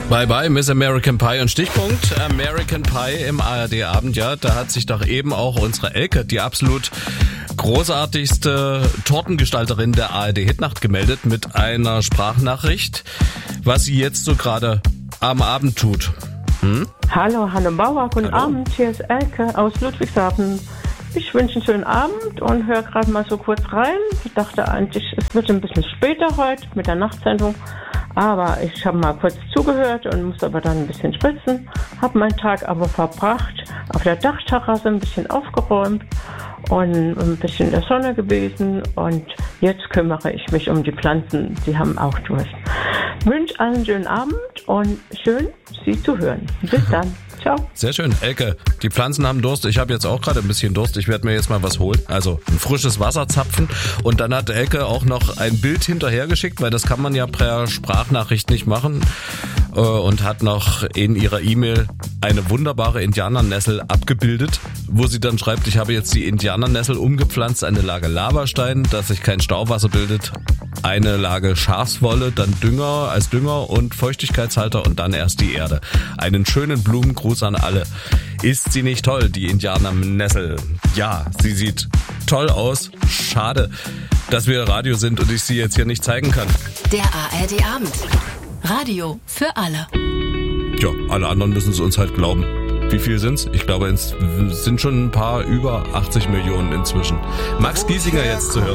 Bye bye, Miss American Pie und Stichpunkt American Pie im ARD-Abend, ja, da hat sich doch eben auch unsere Elke, die absolut großartigste Tortengestalterin der ARD-Hitnacht, gemeldet mit einer Sprachnachricht, was sie jetzt so gerade am Abend tut. Hallo, Hanne Bauer, guten Hallo. Abend, hier ist Elke aus Ludwigshafen. Ich wünsche einen schönen Abend und höre gerade mal so kurz rein. Ich dachte eigentlich, es wird ein bisschen später heute mit der Nachtsendung, aber ich habe mal kurz zugehört und muss aber dann ein bisschen spritzen. Habe meinen Tag aber verbracht auf der Dachterrasse, ein bisschen aufgeräumt und ein bisschen in der Sonne gewesen. Und jetzt kümmere ich mich um die Pflanzen, die haben auch Durst. Wünsche allen einen schönen Abend und schön, Sie zu hören. Bis dann. Ciao. Sehr schön, Elke. Die Pflanzen haben Durst. Ich habe jetzt auch gerade ein bisschen Durst. Ich werde mir jetzt mal was holen. Also ein frisches Wasser zapfen. Und dann hat Elke auch noch ein Bild hinterhergeschickt, weil das kann man ja per Sprachnachricht nicht machen. Und hat noch in ihrer E-Mail eine wunderbare Indianernessel abgebildet, wo sie dann schreibt, ich habe jetzt die Indianernessel umgepflanzt, eine Lage Lavastein, dass sich kein Stauwasser bildet, eine Lage Schafswolle, dann Dünger als Dünger und Feuchtigkeitshalter und dann erst die Erde. Einen schönen Blumengruß an alle. Ist sie nicht toll, die Indianernessel? Ja, sie sieht toll aus. Schade, dass wir Radio sind und ich sie jetzt hier nicht zeigen kann. Der ARD-Abend. Radio für alle. Ja, alle anderen müssen es uns halt glauben. Wie viel sind's? Ich glaube, es sind schon ein paar über 80 Millionen inzwischen. Max Giesinger jetzt zu hören.